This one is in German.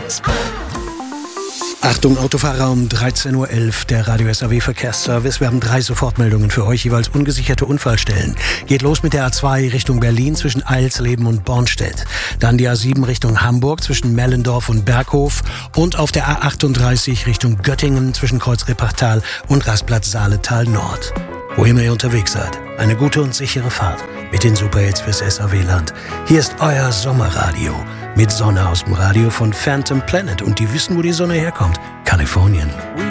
Achtung, Autofahrer, um 13.11 Uhr, der Radio SAW Verkehrsservice. Wir haben 3 Sofortmeldungen für euch, jeweils ungesicherte Unfallstellen. Geht los mit der A2 Richtung Berlin zwischen Eilsleben und Bornstedt. Dann die A7 Richtung Hamburg zwischen Mellendorf und Berghof. Und auf der A38 Richtung Göttingen zwischen Kreuz Reppartal und Rastplatz Saaletal Nord. Wo immer ihr unterwegs seid, eine gute und sichere Fahrt mit den Superhits fürs SAW-Land. Hier ist euer Sommerradio mit Sonne aus dem Radio von Phantom Planet. Und die wissen, wo die Sonne herkommt. Kalifornien.